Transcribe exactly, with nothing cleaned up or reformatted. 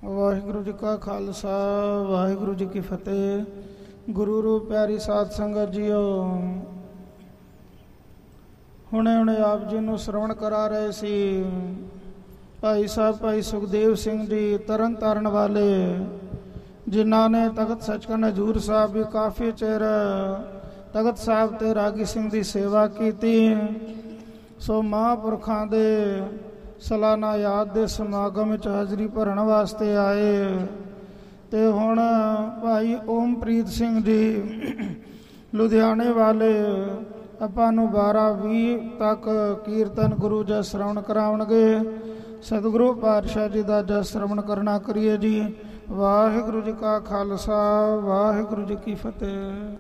ਵਾਹਿਗੁਰੂ ਜੀ ਕਾ ਖਾਲਸਾ ਵਾਹਿਗੁਰੂ ਜੀ ਕੀ ਫਤਿਹ। ਗੁਰੂ ਰੂਪ ਪਿਆਰੀ ਸਾਧ ਸੰਗਤ ਜੀਓ, ਹੁਣੇ ਹੁਣੇ ਆਪ ਜੀ ਨੂੰ ਸ਼ਰਵਣ ਕਰਾ ਰਹੇ ਸੀ ਭਾਈ ਸਾਹਿਬ ਭਾਈ ਸੁਖਦੇਵ ਸਿੰਘ ਜੀ ਤਰਨ ਤਾਰਨ ਵਾਲੇ, ਜਿਨ੍ਹਾਂ ਨੇ ਤਖਤ ਸੱਚਖੰਡ ਹਜ਼ੂਰ ਸਾਹਿਬ ਵੀ ਕਾਫੀ ਚਿਰ ਤਖਤ ਸਾਹਿਬ ਤੇ ਰਾਗੀ ਸਿੰਘ ਦੀ ਸੇਵਾ ਕੀਤੀ। ਸੋ ਮਹਾਂਪੁਰਖਾਂ ਦੇ ਸਾਲਾਨਾ ਯਾਦ ਦੇ ਸਮਾਗਮ ਵਿੱਚ ਹਾਜ਼ਰੀ ਭਰਨ ਵਾਸਤੇ ਆਏ। ਤੇ ਹੁਣ ਭਾਈ ਓਮਪ੍ਰੀਤ ਸਿੰਘ ਜੀ ਲੁਧਿਆਣੇ ਵਾਲੇ ਆਪਾਂ ਨੂੰ ਬਾਰਾਂ ਵੀਹ ਤੱਕ ਕੀਰਤਨ ਗੁਰੂ ਜਸ ਸ਼ਰਵਣ ਕਰਾਉਣਗੇ। ਸਤਿਗੁਰੂ ਪਾਤਸ਼ਾਹ ਜੀ ਦਾ ਜਸ ਸ਼ਰਵਣ ਕਰਨਾ ਕਰੀਏ ਜੀ। ਵਾਹਿਗੁਰੂ ਜੀ ਕਾ ਖਾਲਸਾ ਵਾਹਿਗੁਰੂ ਜੀ ਕੀ ਫਤਿਹ।